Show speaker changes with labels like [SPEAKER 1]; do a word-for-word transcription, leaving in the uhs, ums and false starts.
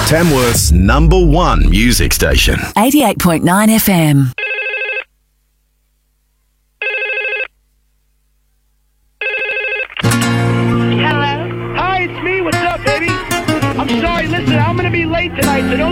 [SPEAKER 1] Tamworth's number one music station.
[SPEAKER 2] eighty-eight point nine F M.
[SPEAKER 3] Hello? Hi, it's me. What's up, baby? I'm sorry. Listen, I'm going to be late tonight, so don't